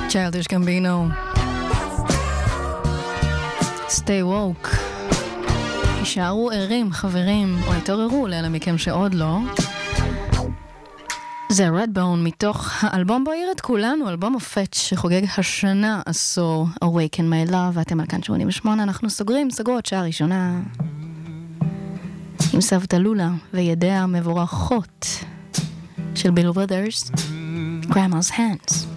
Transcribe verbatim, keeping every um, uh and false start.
Childish Gambino. Stay woke. יישארו ערים, חברים, או התעוררו לאלה מכם שעוד לא. זה Redbone מתוך האלבום בו עיר את כולנו, אלבום מופת שחוגג השנה עשור, Awaken My Love, ואתם על כאן שמונים ושמונה, אנחנו סוגרים, סגרות שעה ראשונה. עם סבתא לולה וידיה מבורכות של ביל ברודרס, Grandma's Hands.